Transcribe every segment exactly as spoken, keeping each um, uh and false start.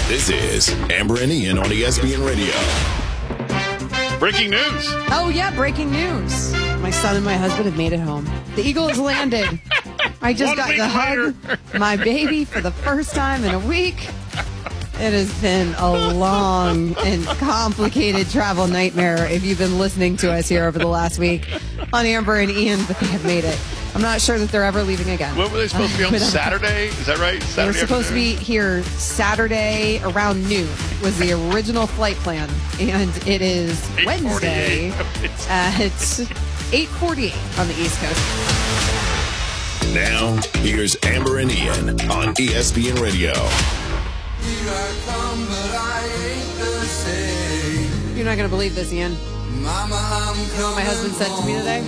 This is Amber and Ian on E S P N Radio. Breaking news. Oh, yeah, breaking news. My son and my husband have made it home. The Eagle has landed. I just One got week to hug my baby for the first time in a week. It has been a long and complicated travel nightmare if you've been listening to us here over the last week on Amber and Ian, but they have made it. I'm not sure that they're ever leaving again. What were they supposed to be on Saturday? Is that right? They were Saturday supposed to be here Saturday around noon was the original flight plan, and it is Wednesday at eight forty-eight on the East Coast. Now, here's Amber and Ian on E S P N Radio. You're not going to believe this, Ian. You know what my husband said to me today?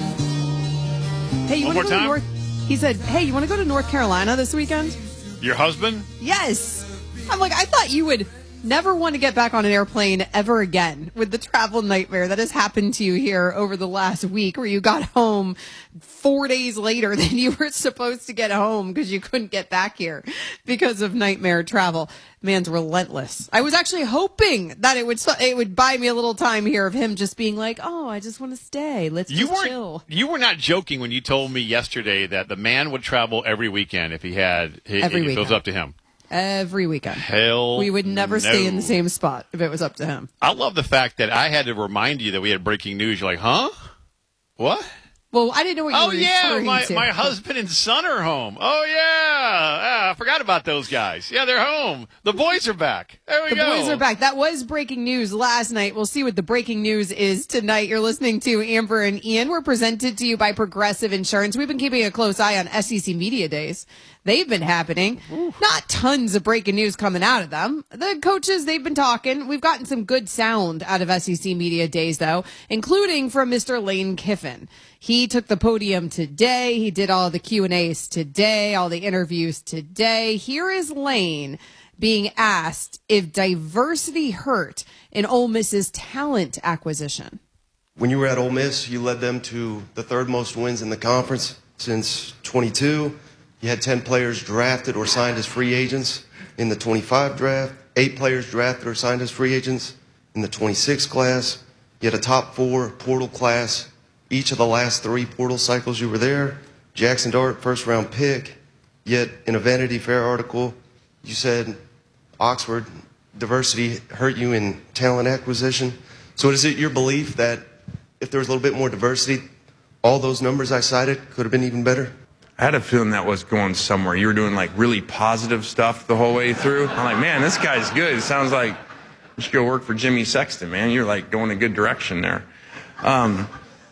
Hey, you One want to more go to time? North? He said, "Hey, you want to go to North Carolina this weekend?" Your husband? Yes. I'm like, I thought you would never want to get back on an airplane ever again with the travel nightmare that has happened to you here over the last week, where you got home four days later than you were supposed to get home because you couldn't get back here because of nightmare travel. Man's relentless. I was actually hoping that it would it would buy me a little time here of him just being like, "Oh, I just want to stay. Let's You just weren't. chill." You were not joking when you told me yesterday that the man would travel every weekend if he had. If Every it was weekend. up to him. Every weekend. Hell, We would never stay in no. the same spot if it was up to him. I love the fact that I had to remind you that we had breaking news. You're like, huh? What? Well, I didn't know what you Oh, were yeah, referring my, to. my husband and son are home. Oh, yeah. Ah, I forgot about those guys. Yeah, they're home. The boys are back. There we The go. boys are back. That was breaking news last night. We'll see what the breaking news is tonight. You're listening to Amber and Ian. We're presented to you by Progressive Insurance. We've been keeping a close eye on S E C Media Days. They've been happening. Ooh. Not tons of breaking news coming out of them. The coaches, they've been talking. We've gotten some good sound out of S E C Media Days, though, including from Mister Lane Kiffin. He took the podium today. He did all the Q and A's today, all the interviews today. Here is Lane being asked if diversity hurt in Ole Miss's talent acquisition. When you were at Ole Miss, you led them to the third most wins in the conference since twenty-two. You had ten players drafted or signed as free agents in the twenty-five draft, eight players drafted or signed as free agents in the twenty-six class. You had a top four portal class each of the last three portal cycles you were there. Jackson Dart, first round pick. Yet in a Vanity Fair article, you said Oxford diversity hurt you in talent acquisition. So is it your belief that if there was a little bit more diversity, all those numbers I cited could have been even better? I had a feeling that was going somewhere. You were doing like really positive stuff the whole way through. I'm like, man, this guy's good. It sounds like you should go work for Jimmy Sexton, man. You're like going a good direction there. Um,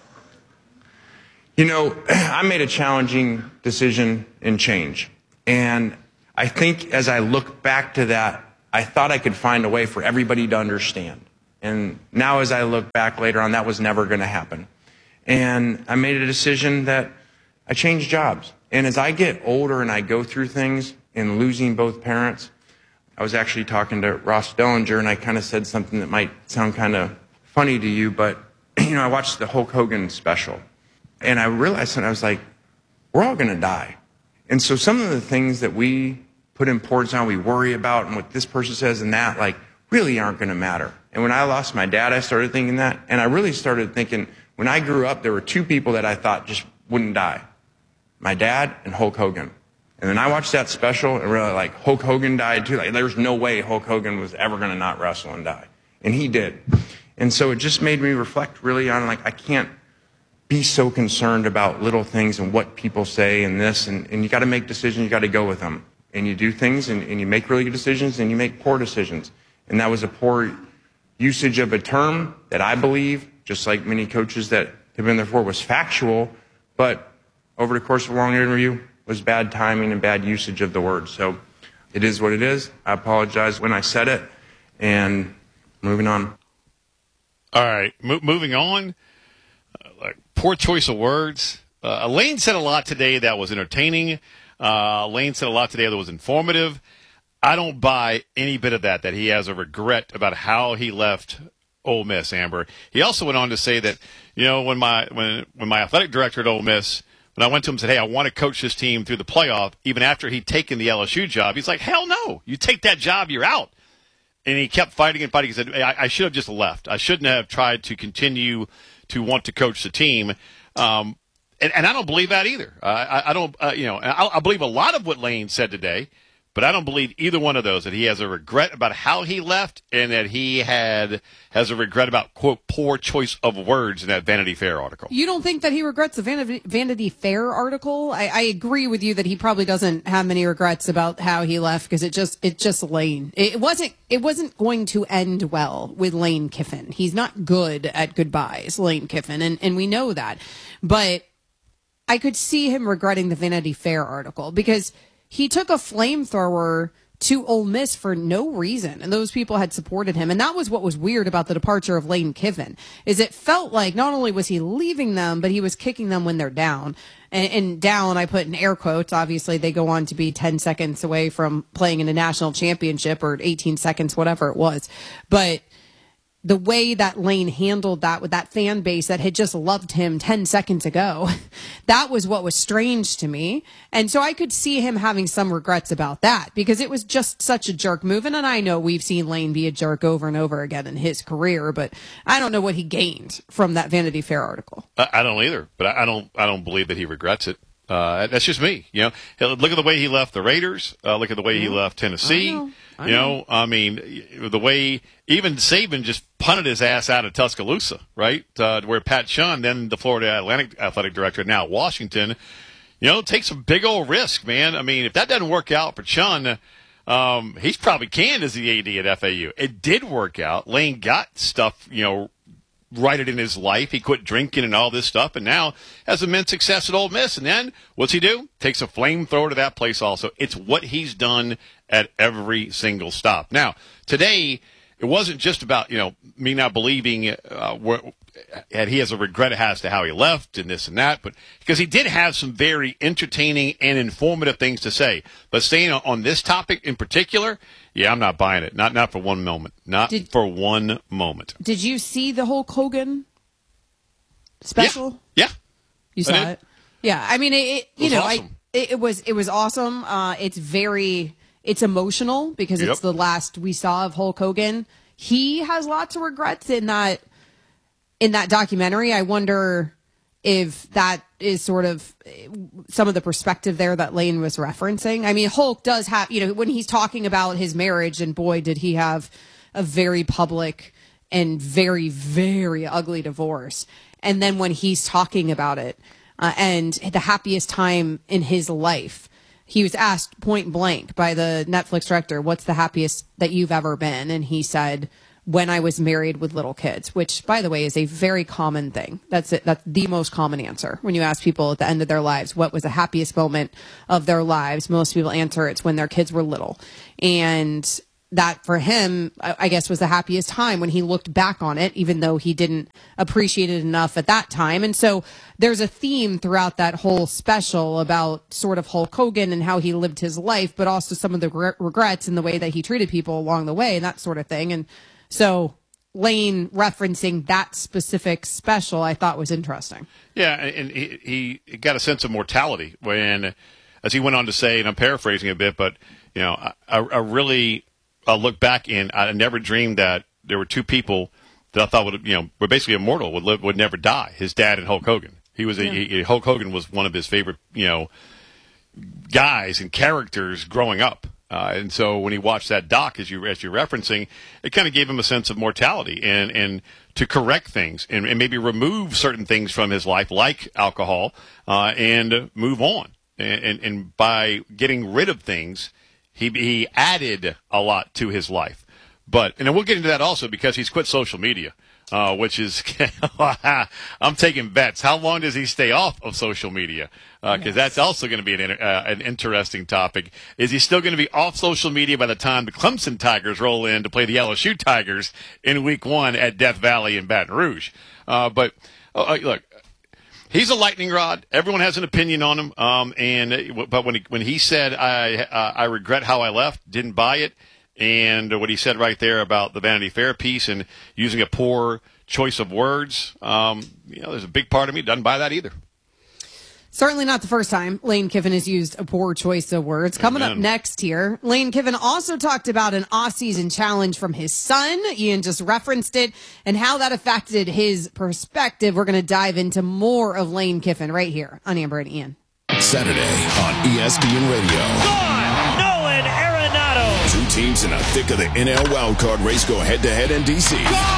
you know, I made a challenging decision and change. And I think as I look back to that, I thought I could find a way for everybody to understand. And now as I look back later on, that was never going to happen. And I made a decision that I changed jobs. And as I get older and I go through things and losing both parents, I was actually talking to Ross Dellinger, and I kind of said something that might sound kind of funny to you, but, you know, I watched the Hulk Hogan special. And I realized that I was like, we're all going to die. And so some of the things that we put importance on, we worry about, and what this person says and that, like, really aren't going to matter. And when I lost my dad, I started thinking that. And I really started thinking, when I grew up, there were two people that I thought just wouldn't die. My dad and Hulk Hogan. And then I watched that special and really like Hulk Hogan died too. Like there's no way Hulk Hogan was ever going to not wrestle and die. And he did. And so it just made me reflect really on like I can't be so concerned about little things and what people say and this. And, and you got to make decisions. You got to go with them. And you do things and, and you make really good decisions and you make poor decisions. And that was a poor usage of a term that I believe, just like many coaches that have been there before, was factual. But over the course of a long interview, was bad timing and bad usage of the word. So it is what it is. I apologize when I said it, and moving on. All right, Mo- moving on. Uh, like poor choice of words. Uh, Lane said a lot today that was entertaining. Uh, Lane said a lot today that was informative. I don't buy any bit of that, that he has a regret about how he left Ole Miss, Amber. He also went on to say that, you know, when my when when my athletic director at Ole Miss, when I went to him and said, hey, I want to coach this team through the playoff, even after he'd taken the L S U job, he's like, hell no. You take that job, you're out. and he kept fighting and fighting. He said, I, I should have just left. I shouldn't have tried to continue to want to coach the team. Um, and, and I don't believe that either. Uh, I, I don't, uh, you know, I, I believe a lot of what Lane said today, but I don't believe either one of those, that he has a regret about how he left and that he had has a regret about, quote, poor choice of words in that Vanity Fair article. You don't think that he regrets the Vanity, Vanity Fair article? I, I agree with you that he probably doesn't have many regrets about how he left because it just it just Lane. It wasn't it wasn't going to end well with Lane Kiffin. He's not good at goodbyes, Lane Kiffin, and, and we know that. But I could see him regretting the Vanity Fair article because he took a flamethrower to Ole Miss for no reason, and those people had supported him. And that was what was weird about the departure of Lane Kiffin, is it felt like not only was he leaving them, but he was kicking them when they're down. And, and down, I put in air quotes. Obviously, they go on to be ten seconds away from playing in a national championship, or eighteen seconds, whatever it was. But the way that Lane handled that with that fan base that had just loved him ten seconds ago, that was what was strange to me. And so I could see him having some regrets about that because it was just such a jerk move. And I know we've seen Lane be a jerk over and over again in his career, but I don't know what he gained from that Vanity Fair article. I don't either, but I don't, I don't believe that he regrets it. Uh, that's just me. You know, look at the way he left the Raiders. Uh, look at the way he left Tennessee. I know. I you know, I mean, the way even Saban just punted his ass out of Tuscaloosa, right? Uh, where Pat Shun, then the Florida Atlantic athletic director, now Washington, you know, takes a big old risk, man. I mean, if that doesn't work out for Shun, um, he's probably canned as the A D at F A U. It did work out. Lane got stuff, you know, righted in his life. He quit drinking and all this stuff, and now has immense success at Ole Miss. And then what's he do? Takes a flamethrower to that place also. It's what he's done at every single stop. Now, today, it wasn't just about, you know, me not believing uh, where, and he has a regret as to how he left and this and that, but because he did have some very entertaining and informative things to say. But staying on this topic in particular, yeah, I'm not buying it. Not not for one moment. Not did, for one moment. Did you see the Hulk Hogan special? Yeah. yeah. You saw it? Yeah. I mean, it, it you it know, awesome. I it, it was it was awesome. Uh, it's very it's emotional because yep. it's the last we saw of Hulk Hogan. He has lots of regrets in that in that documentary. I wonder if that is sort of some of the perspective there that Lane was referencing. I mean, Hulk does have, you know, when he's talking about his marriage, and boy, did he have a very public and very, very ugly divorce. And then when he's talking about it uh, and the happiest time in his life, he was asked point blank by the Netflix director, what's the happiest that you've ever been? And he said, when I was married with little kids, which, by the way, is a very common thing. That's it. That's the most common answer. When you ask people at the end of their lives, what was the happiest moment of their lives? Most people answer it's when their kids were little. And that for him, I guess, was the happiest time when he looked back on it, even though he didn't appreciate it enough at that time. And so there's a theme throughout that whole special about sort of Hulk Hogan and how he lived his life, but also some of the regrets and the way that he treated people along the way and that sort of thing. And so Lane referencing that specific special, I thought was interesting. Yeah, and he, he got a sense of mortality when, as he went on to say, and I'm paraphrasing a bit, but, you know, I, I really I look back and I never dreamed that there were two people that I thought would, you know, were basically immortal, would live, would never die. His dad and Hulk Hogan. He was a, yeah. he, Hulk Hogan was one of his favorite, you know, guys and characters growing up. Uh, and so when he watched that doc, as you as you're referencing, it kind of gave him a sense of mortality and, and to correct things and, and maybe remove certain things from his life, like alcohol, uh, and move on. And, and, and by getting rid of things, he he added a lot to his life. But and then we'll get into that also because he's quit social media. Uh, which is, I'm taking bets. How long does he stay off of social media? Because uh, yes. that's also going to be an, uh, an interesting topic. Is he still going to be off social media by the time the Clemson Tigers roll in to play the L S U Tigers in week one at Death Valley in Baton Rouge? Uh, but, uh, look, he's a lightning rod. Everyone has an opinion on him. Um, and But when he, when he said, I, uh, I regret how I left, didn't buy it, and what he said right there about the Vanity Fair piece and using a poor choice of words, um, you know, there's a big part of me that doesn't buy that either. Certainly not the first time Lane Kiffin has used a poor choice of words. Coming Amen. up next here, Lane Kiffin also talked about an off-season challenge from his son. Ian just referenced it and how that affected his perspective. We're going to dive into more of Lane Kiffin right here on Amber and Ian. Saturday on E S P N Radio. Gone! Nolan Arenado! Two teams in the thick of the N L wildcard race go head-to-head in D C.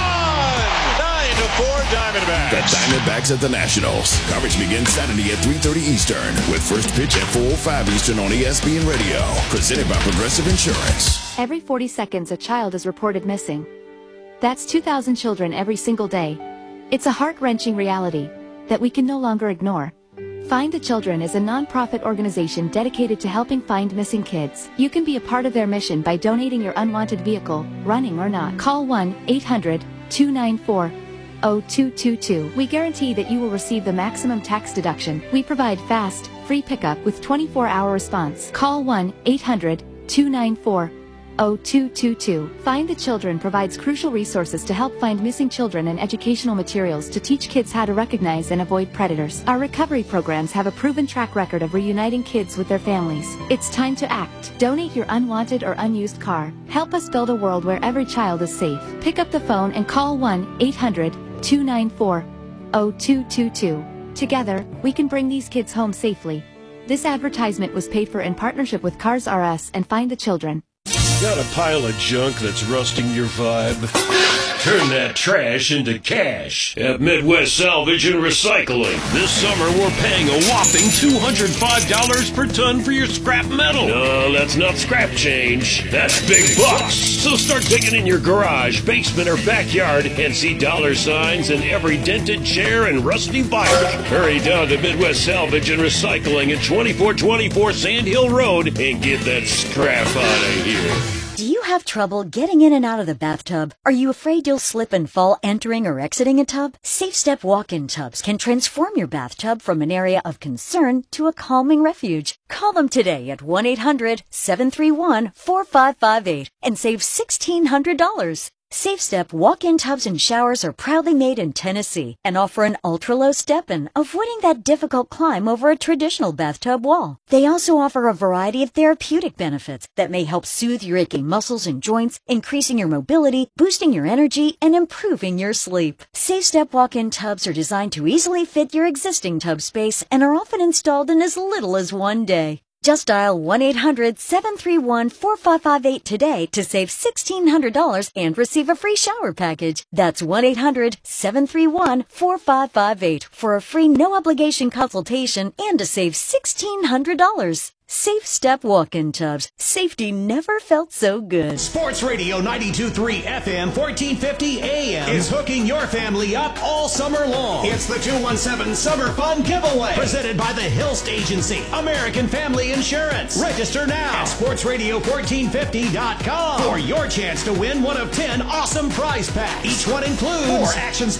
nine to four Diamondbacks. The Diamondbacks at the Nationals. Coverage begins Saturday at three thirty Eastern with first pitch at four oh five Eastern on E S P N Radio. Presented by Progressive Insurance. Every forty seconds, a child is reported missing. That's two thousand children every single day. It's a heart-wrenching reality that we can no longer ignore. Find the Children is a non-profit organization dedicated to helping find missing kids. You can be a part of their mission by donating your unwanted vehicle, running or not. Call one eight hundred two nine four oh two two two. We guarantee that you will receive the maximum tax deduction. We provide fast, free pickup with twenty-four hour response. Call one eight hundred two nine four oh two two two. Find the Children provides crucial resources to help find missing children and educational materials to teach kids how to recognize and avoid predators. Our recovery programs have a proven track record of reuniting kids with their families. It's time to act. Donate your unwanted or unused car. Help us build a world where every child is safe. Pick up the phone and call one eight hundred two nine four oh two two two. Together, we can bring these kids home safely. This advertisement was paid for in partnership with Cars R Us and Find the Children. Got a pile of junk that's rusting your vibe? Turn that trash into cash at Midwest Salvage and Recycling. This summer, we're paying a whopping two hundred five dollars per ton for your scrap metal. No, that's not scrap change. That's big bucks. So start digging in your garage, basement, or backyard and see dollar signs in every dented chair and rusty bike. Hurry down to Midwest Salvage and Recycling at twenty-four twenty-four Sand Hill Road and get that scrap out of here. Do you have trouble getting in and out of the bathtub? Are you afraid you'll slip and fall entering or exiting a tub? Safe Step walk-in tubs can transform your bathtub from an area of concern to a calming refuge. Call them today at one eight hundred seven three one four five five eight and save sixteen hundred dollars. Safe Step walk-in tubs and showers are proudly made in Tennessee and offer an ultra-low step-in, avoiding that difficult climb over a traditional bathtub wall. They also offer a variety of therapeutic benefits that may help soothe your aching muscles and joints, increasing your mobility, boosting your energy, and improving your sleep. Safe Step walk-in tubs are designed to easily fit your existing tub space and are often installed in as little as one day. Just dial one eight hundred seven three one four five five eight today to save sixteen hundred dollars and receive a free shower package. That's one eight hundred seven three one four five five eight for a free no-obligation consultation and to save sixteen hundred dollars. Safe Step walk-in tubs. Safety never felt so good. Sports Radio ninety-two point three F M, fourteen fifty A M is hooking your family up all summer long. It's the two one seven Summer Fun Giveaway, presented by the Hilst Agency, American Family Insurance. Register now at sports radio fourteen fifty dot com for your chance to win one of ten awesome prize packs. Each one includes four action